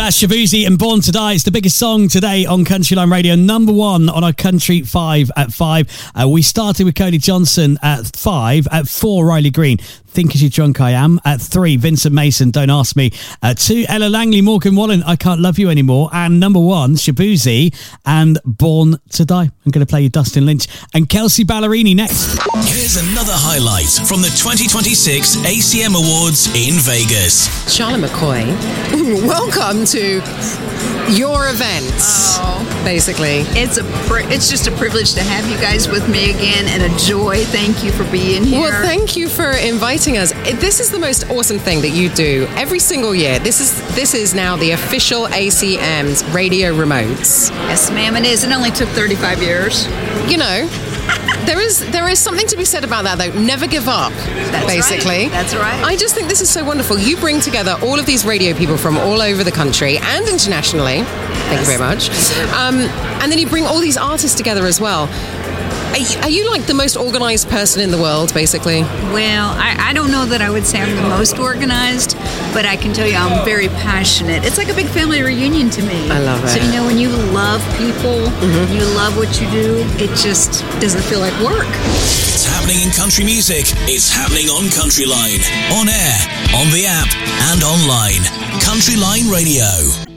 That's Shabuzi and Born to Die. It's the biggest song today on Countryline Radio, number one on our Country 5 at 5. We started with Cody Johnson at 5. At 4, Riley Green, Think As You Drunk I Am. At 3, Vincent Mason, Don't Ask Me. At 2, Ella Langley, Morgan Wallen, I Can't Love You Anymore. And number 1, Shabuzi and Born to Die. I'm going to play you Dustin Lynch and Kelsey Ballerini next. Here's another highlight from the 2026 ACM Awards in Vegas. Charlotte McCoy, welcome to your event. Basically. It's just a privilege to have you guys with me again, and a joy. Thank you for being here. Well, thank you for inviting us. This is the most awesome thing that you do every single year. This is now the official ACM's radio remotes. Yes, ma'am, it is. It only took 35 years. You know, there is something to be said about that, though. Never give up, basically. Right. That's right. I just think this is so wonderful. You bring together all of these radio people from all over the country and internationally. Thank you very much. And then you bring all these artists together as well. Are you like the most organized person in the world, basically? Well, I don't know that I would say I'm the most organized, but I can tell you I'm very passionate. It's like a big family reunion to me. I love it. So, when you love people, you love what you do, it just doesn't feel like work. It's happening in country music. It's happening on Countryline. On air, on the app, and online. Countryline Radio.